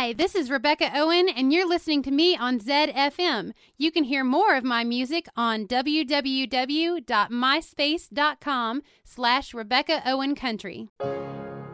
Hi, this is Rebecca Owen, and you're listening to me on ZFM. You can hear more of my music on www.myspace.com/Rebecca Owen Country.